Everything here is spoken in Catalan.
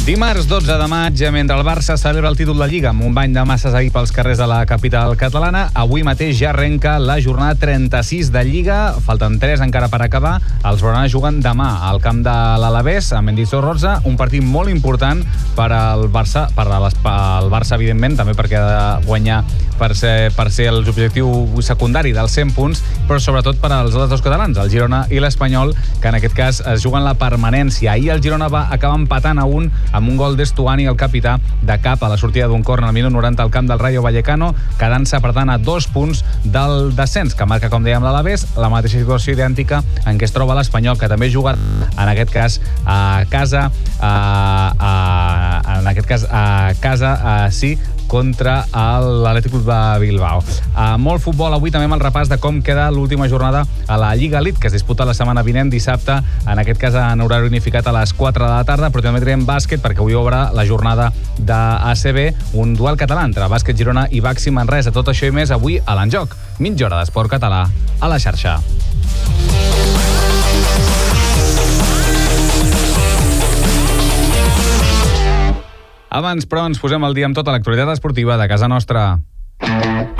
Dimarts 12 de maig, mentre el Barça celebra el títol de Lliga amb un bany de masses ahir pels carrers de la capital catalana, avui mateix ja arrenca la jornada 36 de Lliga. Falten 3 encara per acabar. Els blaugranes juguen demà al camp de l'Alavés, a Mendizorroza, un partit molt important per al Barça, el Barça, evidentment, també perquè ha de guanyar per ser l'objectiu secundari dels 100 punts, però sobretot per als altres dos catalans, el Girona i l'Espanyol, que en aquest cas es juguen la permanència. Ahir el Girona va acabar empatant a 1 amb un gol d'Estuani, el capità, de cap a la sortida d'un córner al minut 90 al camp del Rayo Vallecano, quedant-se, per tant, a 2 punts del descens, que marca, com dèiem, l'Alavés, la mateixa situació idèntica en què es troba l'Espanyol, que també juga, en aquest cas, a casa, sí, contra l'Atlètic Club de Bilbao. Molt futbol avui també amb el repàs de com queda l'última jornada a la Lliga Elite, que es disputa la setmana vinent, dissabte, en aquest cas en horari unificat a les 4 de la tarda, però també tenim bàsquet, perquè avui obre la jornada d'ACB, un duel català entre Bàsquet Girona i Baxi Manresa. Tot això i més avui a l'Enjoc. Mitja hora d'esport català a la xarxa. Abans, però, ens posem al dia amb tota l'actualitat esportiva de casa nostra.